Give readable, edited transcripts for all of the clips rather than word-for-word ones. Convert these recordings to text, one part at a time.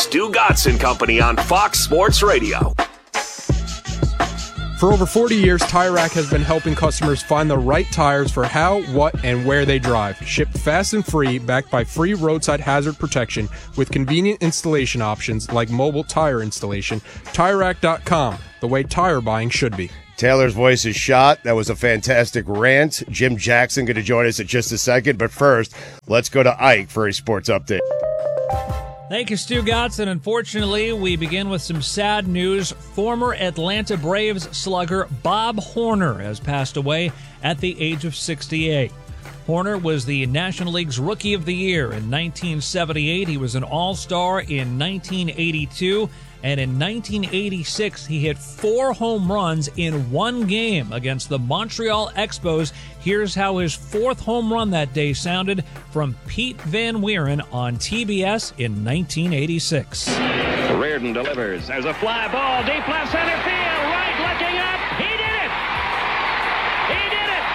Stu Gatz and Company on Fox Sports Radio. For over 40 years, Tire Rack has been helping customers find the right tires for how, what, and where they drive. Shipped fast and free, backed by free roadside hazard protection with convenient installation options like mobile tire installation. TireRack.com, the way tire buying should be. Taylor's voice is shot. That was a fantastic rant. Jim Jackson going to join us in just a second. But first, let's go to Ike for a sports update. Thank you, Stu Gatz. And unfortunately, we begin with some sad news. Former Atlanta Braves slugger Bob Horner has passed away at the age of 68. Horner was the National League's Rookie of the Year in 1978. He was an All-Star in 1982. And in 1986, he hit 4 home runs in one game against the Montreal Expos. Here's how his 4th home run that day sounded from Pete Van Wieren on TBS in 1986. Reardon delivers. There's a fly ball deep left center field. Right looking up. He did it! He did it!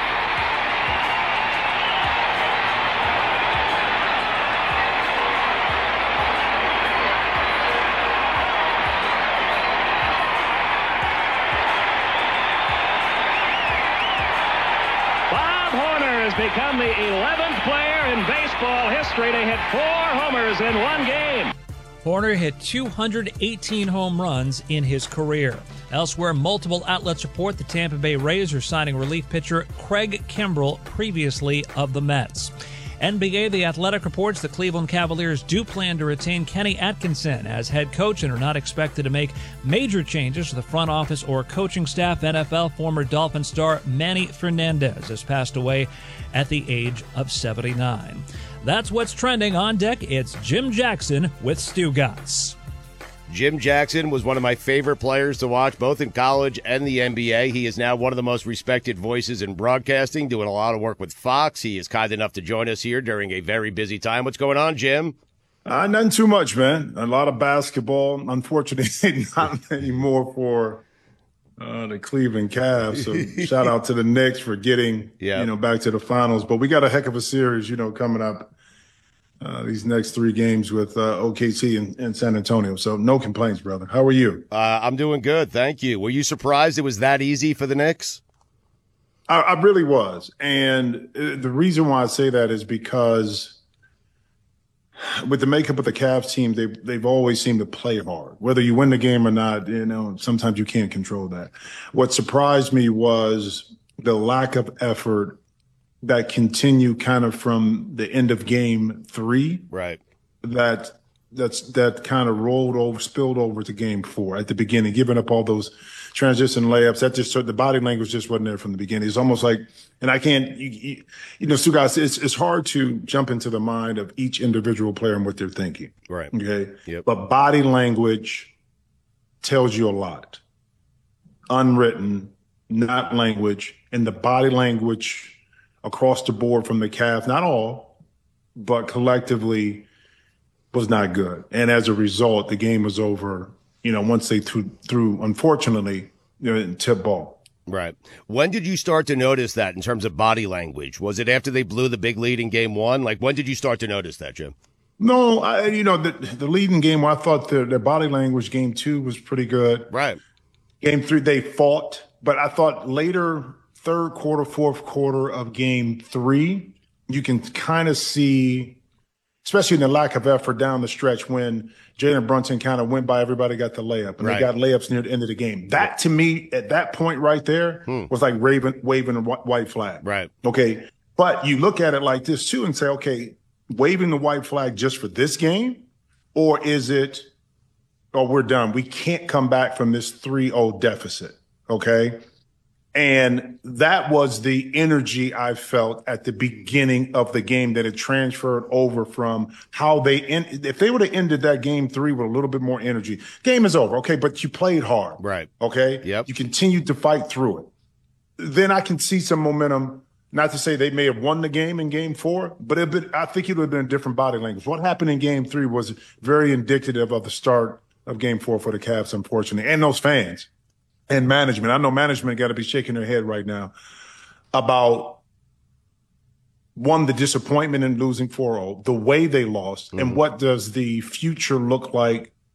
Has become the 11th player in baseball history to hit 4 homers in one game. Horner hit 218 home runs in his career. Elsewhere, multiple outlets report the Tampa Bay Rays are signing relief pitcher Craig Kimbrell, previously of the Mets. NBA The Athletic reports the Cleveland Cavaliers do plan to retain Kenny Atkinson as head coach and are not expected to make major changes to the front office or coaching staff. NFL former Dolphin star Manny Fernandez has passed away at the age of 79. That's what's trending on deck. It's Jim Jackson with Stu Gatz. Jim Jackson was one of my favorite players to watch, both in college and the NBA. He is now one of the most respected voices in broadcasting, doing a lot of work with Fox. He is kind enough to join us here during a very busy time. What's going on, Jim? Nothing too much, man. A lot of basketball. Unfortunately, not anymore for the Cleveland Cavs. So shout out to the Knicks for getting back to the finals. But we got a heck of a series, coming up. These next 3 games with OKC and San Antonio. So no complaints, brother. How are you? I'm doing good. Thank you. Were you surprised it was that easy for the Knicks? I really was. And the reason why I say that is because with the makeup of the Cavs team, they've always seemed to play hard. Whether you win the game or not, sometimes you can't control that. What surprised me was the lack of effort that continue kind of from the end of game 3. Right. That kind of spilled over to game 4 at the beginning, giving up all those transition layups. That just the body language just wasn't there from the beginning. It's almost like, and I can't, Stu guys, it's hard to jump into the mind of each individual player and what they're thinking. Right. Okay. Yep. But body language tells you a lot. Unwritten, not language, and the body language across the board from the Cavs, not all, but collectively was not good. And as a result, the game was over, once they threw unfortunately, tip ball. Right. When did you start to notice that in terms of body language? Was it after they blew the big lead in game 1? Like, when did you start to notice that, Jim? No, the lead in game 1, I thought their body language game 2 was pretty good. Right. Game 3, they fought, but I thought later, 3rd quarter, 4th quarter of game 3, you can kind of see, especially in the lack of effort down the stretch when Jalen Brunson kind of went by everybody, got the layup, and they got layups near the end of the game. That, to me, at that point right there, was like waving a white flag. Right. Okay. But you look at it like this, too, and say, okay, waving the white flag just for this game? Or is it, oh, we're done. We can't come back from this 3-0 deficit. Okay. And that was the energy I felt at the beginning of the game that had transferred over from how if they would have ended that game 3 with a little bit more energy, game is over. Okay. But you played hard. Right. Okay. Yep. You continued to fight through it. Then I can see some momentum. Not to say they may have won the game in game 4, but I think it would have been a different body language. What happened in game 3 was very indicative of the start of game 4 for the Cavs, unfortunately, and those fans. And management. I know management got to be shaking their head right now about, one, the disappointment in losing 4-0, the way they lost, and what does the future look like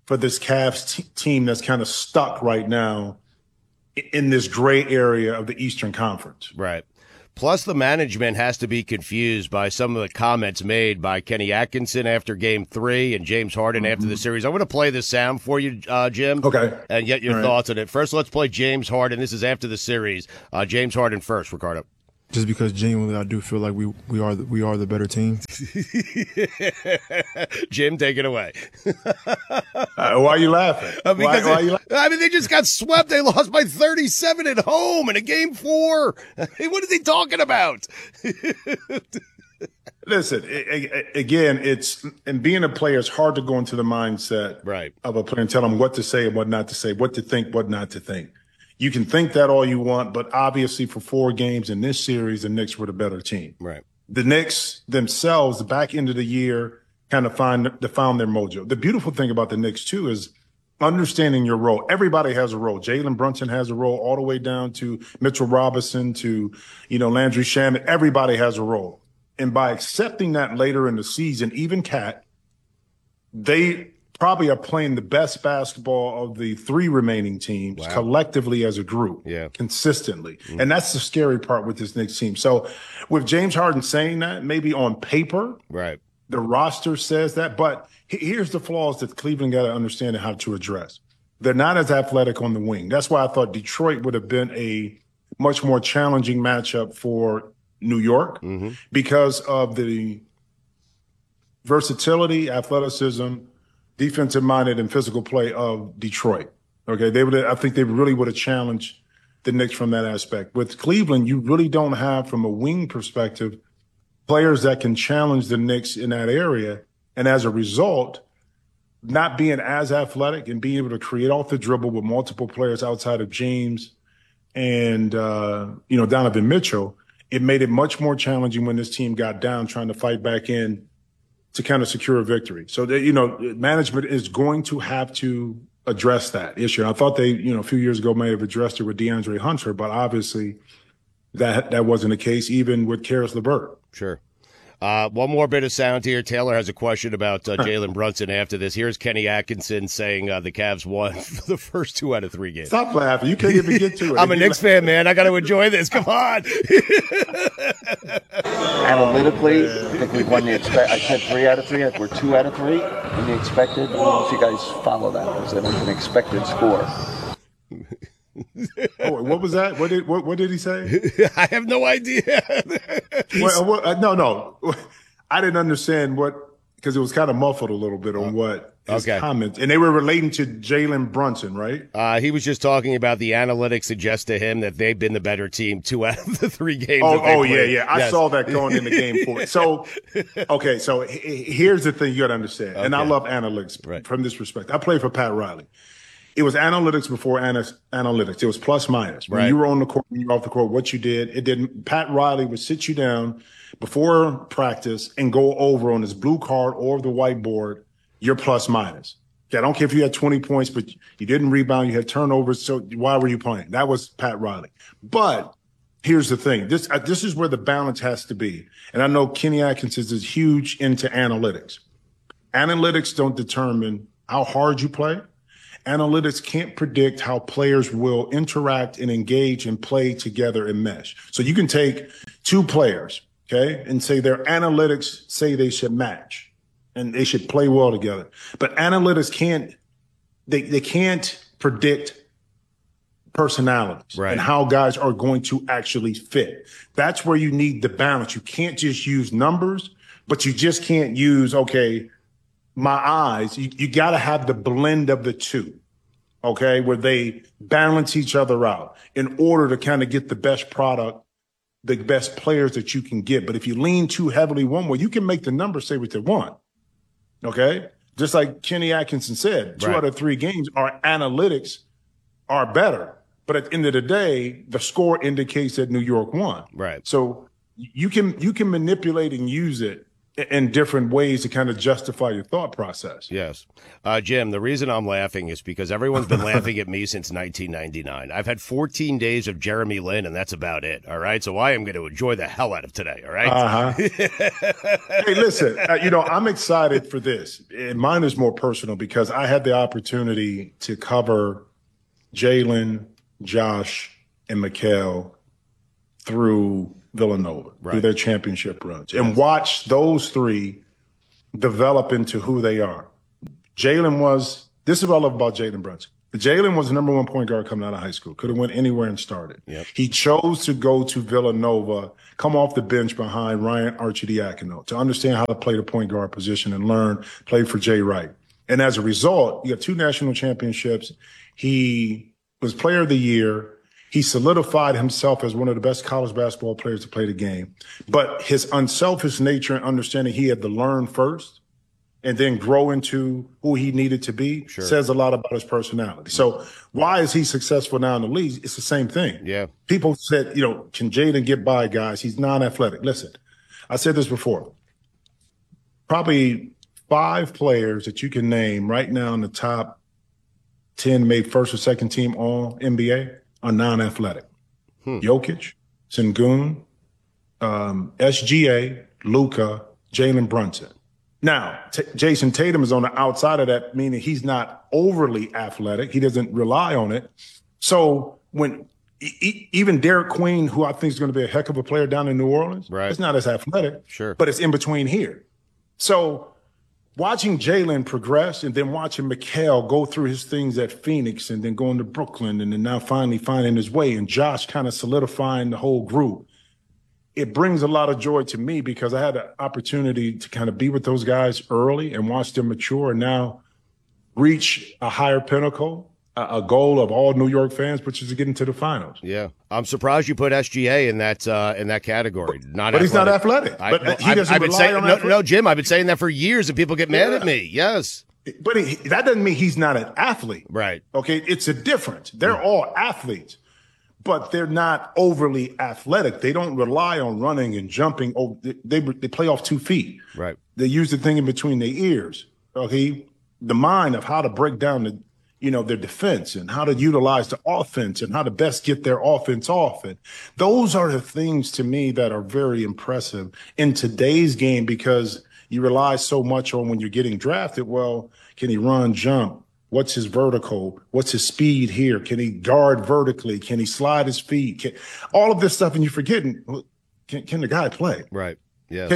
for this Cavs team that's kind of stuck right now in this gray area of the Eastern Conference. Right. Plus, the management has to be confused by some of the comments made by Kenny Atkinson after Game 3 and James Harden after the series. I want to play this sound for you, Jim. Okay. And get your thoughts on it. First, let's play James Harden. This is after the series. James Harden first, Ricardo. Just because genuinely I do feel like we are the better team. Jim, take it away. Why are you laughing? Because why are you laughing? I mean, they just got swept. They lost by 37 at home in a Game 4. What are they talking about? Listen, again, and being a player, it's hard to go into the mindset of a player and tell them what to say and what not to say, what to think, what not to think. You can think that all you want, but obviously for 4 games in this series, the Knicks were the better team. Right. The Knicks themselves, the back end of the year, kind of found their mojo. The beautiful thing about the Knicks, too, is understanding your role. Everybody has a role. Jalen Brunson has a role all the way down to Mitchell Robinson to, Landry Shamet. Everybody has a role. And by accepting that later in the season, even Cat, they probably are playing the best basketball of the 3 remaining teams collectively as a group, consistently. Mm-hmm. And that's the scary part with this Knicks team. So with James Harden saying that, maybe on paper, the roster says that, but here's the flaws that Cleveland got to understand and how to address. They're not as athletic on the wing. That's why I thought Detroit would have been a much more challenging matchup for New York because of the versatility, athleticism, defensive-minded and physical play of Detroit. Okay, I think they really would have challenged the Knicks from that aspect. With Cleveland, you really don't have, from a wing perspective, players that can challenge the Knicks in that area. And as a result, not being as athletic and being able to create off the dribble with multiple players outside of James and, Donovan Mitchell, it made it much more challenging when this team got down trying to fight back in to kind of secure a victory. So, management is going to have to address that issue. And I thought they, a few years ago may have addressed it with DeAndre Hunter, but obviously that wasn't the case, even with Karis LeVert. Sure. One more bit of sound here. Taylor has a question about Jalen Brunson after this. Here's Kenny Atkinson saying the Cavs won for the first 2 out of 3 games. Stop laughing. You can't even get to it. I'm a Knicks fan, man. I got to enjoy this. Come on. Analytically, I think we've won the I said 3 out of 3. We're 2 out of 3 in the expected. I don't know if you guys follow that. Is that an expected score? What was that? What did he say? I have no idea. No. I didn't understand because it was kind of muffled a little bit on what his comments. And they were relating to Jalen Brunson, right? He was just talking about the analytics suggest to him that they've been the better team 2 out of the 3 games. Yeah. I saw that going into Game 4. So here's the thing you got to understand. And I love analytics from this respect. I played for Pat Riley. It was analytics before analytics. It was plus minus. When you were on the court, when you were off the court, what you did, it didn't. Pat Riley would sit you down before practice and go over on his blue card or the whiteboard your plus minus. I don't care if you had 20 points, but you didn't rebound, you had turnovers. So why were you playing? That was Pat Riley. But here's the thing. This is where the balance has to be. And I know Kenny Atkinson is huge into analytics. Analytics don't determine how hard you play. Analytics can't predict how players will interact and engage and play together and mesh. So you can take 2 players, and say their analytics say they should match and they should play well together. But analytics can't predict personalities and how guys are going to actually fit. That's where you need the balance. You can't just use numbers, but you just can't use, my eyes. You got to have the blend of the 2, where they balance each other out in order to kind of get the best product, the best players that you can get. But if you lean too heavily one way, you can make the numbers say what they want. Just like Kenny Atkinson said, 2 out of 3 games, our analytics are better. But at the end of the day, the score indicates that New York won. Right. So you can manipulate and use it in different ways to kind of justify your thought process. Yes. Jim, the reason I'm laughing is because everyone's been laughing at me since 1999. I've had 14 days of Jeremy Lin, and that's about it. All right. So I am going to enjoy the hell out of today. All right. Hey, listen, I'm excited for this. And mine is more personal because I had the opportunity to cover Jalen, Josh, and Mikal through Villanova, through their championship runs, and watch those three develop into who they are. This is what I love about Jalen Brunson. Jalen was the number one point guard coming out of high school. Could have went anywhere and started. Yep. He chose to go to Villanova, come off the bench behind Ryan Arcidiacono to understand how to play the point guard position and learn, play for Jay Wright. And as a result, you have 2 national championships. He was player of the year. He solidified himself as one of the best college basketball players to play the game. But his unselfish nature and understanding he had to learn first and then grow into who he needed to be says a lot about his personality. So why is he successful now in the league? It's the same thing. Yeah. People said, can Jaden get by guys? He's non-athletic. Listen, I said this before. Probably 5 players that you can name right now in the top 10 made first or second team all NBA are non-athletic. Jokic, Sengun, SGA, Luka, Jalen Brunson. Now, Jason Tatum is on the outside of that, meaning he's not overly athletic. He doesn't rely on it. So when even Derek Queen, who I think is going to be a heck of a player down in New Orleans, it's not as athletic, but it's in between here. So watching Jalen progress and then watching Mikal go through his things at Phoenix and then going to Brooklyn and then now finally finding his way and Josh kind of solidifying the whole group, it brings a lot of joy to me because I had an opportunity to kind of be with those guys early and watch them mature and now reach a higher pinnacle, a goal of all New York fans, which is to get into the finals. Yeah. I'm surprised you put SGA in that category. But he's not athletic. He doesn't rely on athletic. No, Jim, I've been saying that for years and people get mad at me. Yes. But that doesn't mean he's not an athlete. Right. Okay. It's a difference. They're all athletes, but they're not overly athletic. They don't rely on running and jumping. They play off 2 feet. Right. They use the thing in between their ears. Okay. The mind of how to break down their defense and how to utilize the offense and how to best get their offense off. And those are the things to me that are very impressive in today's game because you rely so much on when you're getting drafted. Well, can he run, jump? What's his vertical? What's his speed here? Can he guard vertically? Can he slide his feet? All of this stuff, and you're forgetting, can the guy play? Right. Yeah.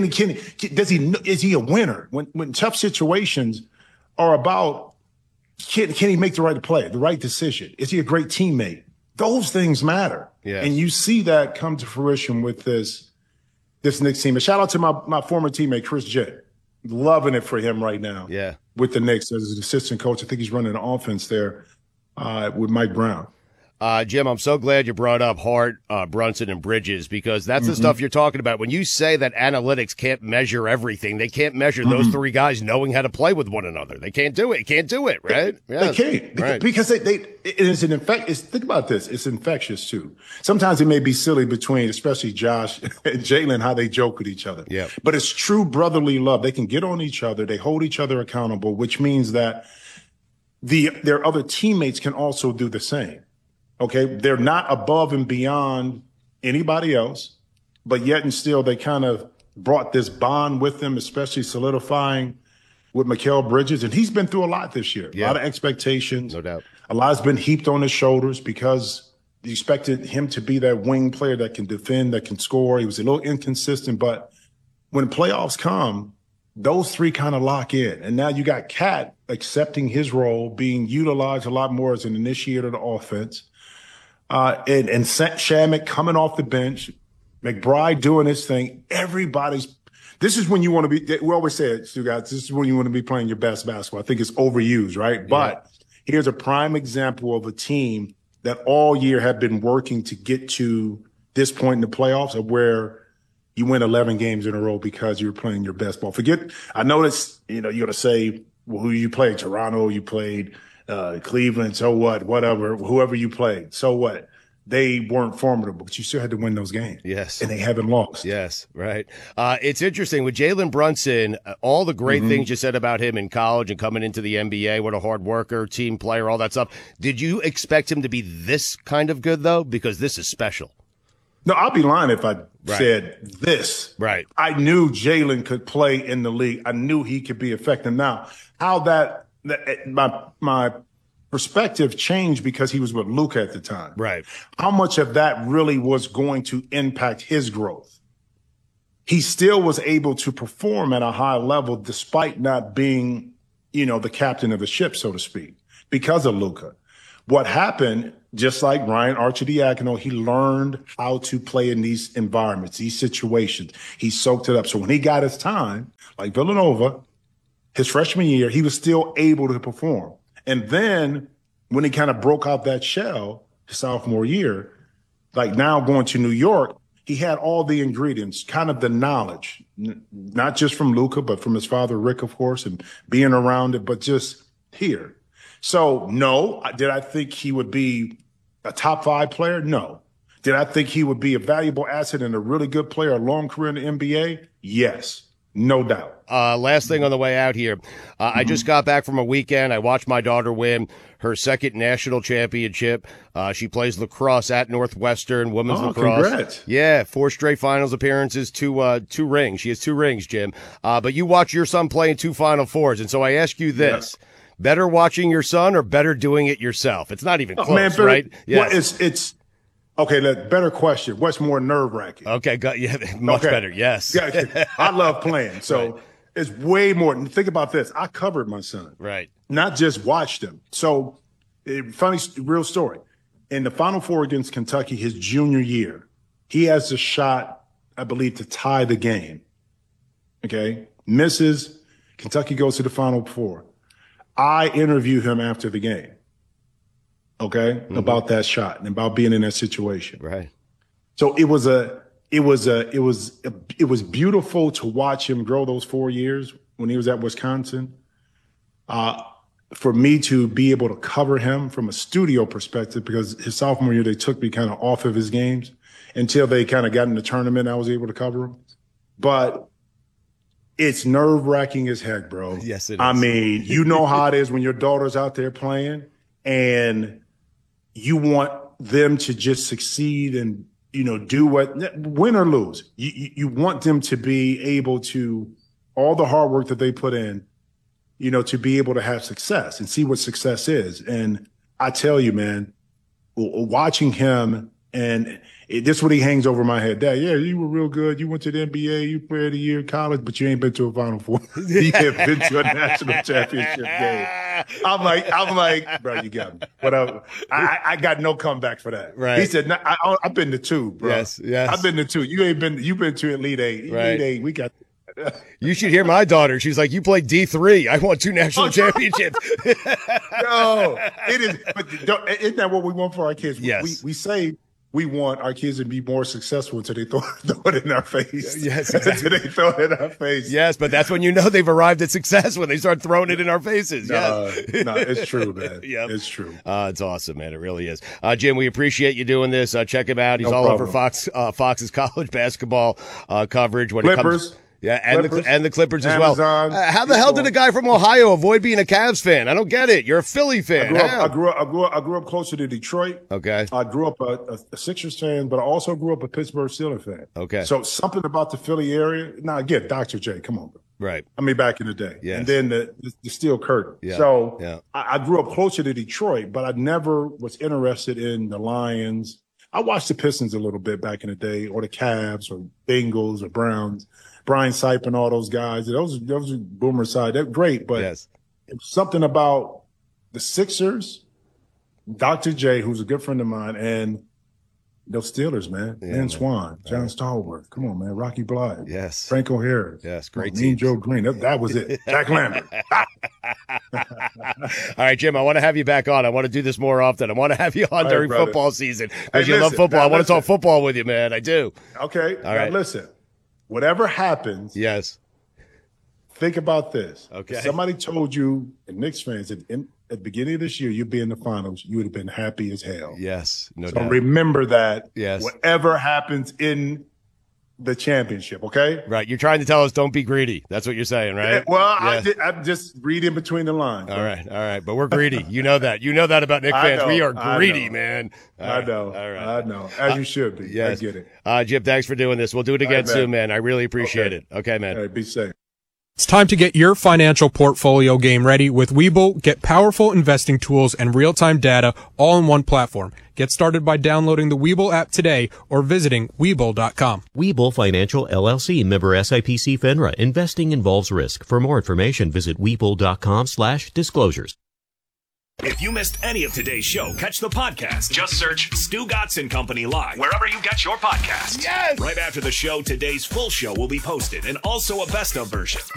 Is he a winner? When tough situations are about, can he make the right play, the right decision? Is he a great teammate? Those things matter. Yes. And you see that come to fruition with this Knicks team. And shout out to my former teammate, Chris Jett. Loving it for him right now. Yeah. With the Knicks as an assistant coach. I think he's running the offense there with Mike Brown. Jim, I'm so glad you brought up Hart, Brunson, and Bridges because that's the stuff you're talking about. When you say that analytics can't measure everything, they can't measure those 3 guys knowing how to play with one another. They can't do it. Can't do it, right? Yes. They can't. Right. Because think about this. It's infectious, too. Sometimes it may be silly between, especially Josh and Jalen, how they joke with each other. Yeah. But it's true brotherly love. They can get on each other. They hold each other accountable, which means that their other teammates can also do the same. Okay, they're not above and beyond anybody else, but yet and still they kind of brought this bond with them, especially solidifying with Mikal Bridges. And he's been through a lot this year, a lot of expectations. No doubt. A lot's been heaped on his shoulders because you expected him to be that wing player that can defend, that can score. He was a little inconsistent, but when playoffs come, those 3 kind of lock in. And now you got Cat accepting his role, being utilized a lot more as an initiator of the offense. And Shamet coming off the bench, McBride doing his thing. This is when you want to be, we always say it, Stu guys, this is when you want to be playing your best basketball. I think it's overused, right? Yeah. But here's a prime example of a team that all year have been working to get to this point in the playoffs of where you win 11 games in a row because you're playing your best ball. I noticed, you're going to say, well, who you played? Toronto, you played Cleveland, so what? Whatever, whoever you played, so what? they weren't formidable, but you still had to win those games. Yes. And they haven't lost. Yes, right. It's interesting with Jalen Brunson, all the great things you said about him in college and coming into the NBA, what a hard worker, team player, all that stuff. Did you expect him to be this kind of good, though? Because this is special. No, I'll be lying if I said this. Right. I knew Jalen could play in the league. I knew he could be effective. Now, how my perspective changed because he was with Luka at the time. Right. How much of that really was going to impact his growth? He still was able to perform at a high level despite not being, the captain of the ship, so to speak, because of Luka. What happened, just like Ryan Arcidiacono, he learned how to play in these environments, these situations. He soaked it up. So when he got his time, like Villanova, his freshman year, he was still able to perform. And then when he kind of broke out that shell his sophomore year, like now going to New York, he had all the ingredients, kind of the knowledge, not just from Luka, but from his father, Rick, of course, and being around it, but just here. So, no. Did I think he would be a top 5 player? No. Did I think he would be a valuable asset and a really good player, a long career in the NBA? Yes. No doubt. Last thing on the way out here. I just got back from a weekend. I watched my daughter win her second national championship. She plays lacrosse at Northwestern, women's lacrosse. Congrats. Yeah, 4 straight finals appearances, 2 rings. She has 2 rings, Jim. But you watch your son play in 2 Final Fours, and so I ask you this. Yeah. Better watching your son or better doing it yourself? It's not even close, right? Yeah. Well, it's okay. Better question. What's more nerve-wracking? Okay, much better. Yes. I love playing, so it's way more. Think about this. I covered my son, right? Not just watched him. So, funny, real story. In the Final Four against Kentucky, his junior year, he has a shot, I believe, to tie the game. Okay, misses. Kentucky goes to the Final Four. I interview him after the game, about that shot and about being in that situation. Right. So it was beautiful to watch him grow those 4 years when he was at Wisconsin. For me to be able to cover him from a studio perspective, because his sophomore year, they took me kind of off of his games until they kind of got in the tournament. I was able to cover him, but it's nerve-wracking as heck, bro. Yes, it is. I mean, you know how it is when your daughter's out there playing and you want them to just succeed and, do win or lose. You want them to be able to, all the hard work that they put in, to be able to have success and see what success is. And I tell you, man, watching him and this is what he hangs over my head. Dad, yeah, you were real good. You went to the NBA, you played a year in college, but you ain't been to a Final Four. You have been to a national championship game. I'm like, bro, you got me. Whatever. I got no comeback for that. Right. He said, I've been to 2, bro. Yes. I've been to 2. You've been to Elite 8. Right. Elite 8, we got. You should hear my daughter. She's like, you played D3. I won 2 national championships. No, it is. But isn't that what we want for our kids? Yes. We say we want our kids to be more successful until they throw it in our face. Yes, exactly. Until they throw it in our face. Yes, but that's when you know they've arrived at success, when they start throwing it in our faces. No, it's true, man. Yep. It's true. It's awesome, man. It really is. Jim, we appreciate you doing this. Check him out. He's all over Fox's college basketball coverage. When Clippers. It comes, yeah, and the Clippers as Amazon, well. How the hell did a guy from Ohio avoid being a Cavs fan? I don't get it. You're a Philly fan. I grew up closer to Detroit. Okay. I grew up a Sixers fan, but I also grew up a Pittsburgh Steelers fan. Okay. So something about the Philly area. Now, again, Dr. J, come on, bro. Right. I mean, back in the day. Yes. And then the Steel Curtain. Yeah. So yeah. I grew up closer to Detroit, but I never was interested in the Lions. I watched the Pistons a little bit back in the day, or the Cavs, or Bengals, or Browns. Brian Sipe and all those guys. Those are Boomer side. They're great, but yes. It was something about the Sixers, Dr. J, who's a good friend of mine, and those Steelers, man. Yeah, Dan Swan, John Stallworth. Come on, man. Rocky Blythe. Yes. Frank O'Hara. Yes, great team. Joe Green. That was it. Jack Lambert. All right, Jim, I want to have you back on. I want to do this more often. I want to have you on during football season because you love football. I want to talk football with you, man. I do. Okay. All right. Listen. Whatever happens, yes. Think about this. Okay. If somebody told you, and Knicks fans, that at the beginning of this year, you'd be in the finals, you would have been happy as hell. Yes, no So doubt. remember that. Yes. Whatever happens in the championship, okay? Right. You're trying to tell us don't be greedy. That's what you're saying, right? Well, Yes. I'm just reading between the lines. All right. But we're greedy. You know that. You know that about Knicks fans. We are greedy, man. I know. All right. I know. As you should be. Yes. I get it. Jim, thanks for doing this. We'll do it again All right, soon, man. I really appreciate it. Okay, man. All right, be safe. It's time to get your financial portfolio game ready with Webull. Get powerful investing tools and real-time data all in one platform. Get started by downloading the Webull app today or visiting Webull.com. Webull Financial LLC, member SIPC FINRA. Investing involves risk. For more information, visit Webull.com/disclosures. If you missed any of today's show, catch the podcast. Just search Stu Gatz & Company Live wherever you get your podcasts. Yes! Right after the show, today's full show will be posted and also a best of version.